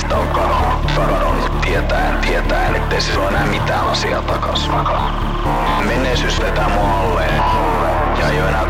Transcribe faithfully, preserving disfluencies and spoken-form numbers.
alkaa takaralla tietäen, tietäen, ettei se ole enää mitään asiaa takas. Menneisyys vetää mua alleen ja ei oo enää